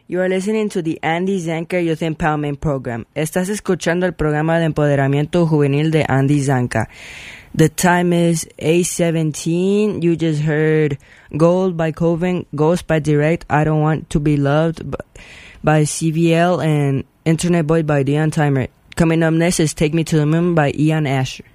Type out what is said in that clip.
You are listening to the Andy Zanka Youth Empowerment Program. Estás escuchando el programa de empoderamiento juvenil de Andy Zanka. The time is 8:17. You just heard Gold by Coven, Ghost by Direct, I Don't Want to Be Loved by CVL, and Internet Boy by Dion Timer. Coming up next is Take Me to the Moon by Ian Asher.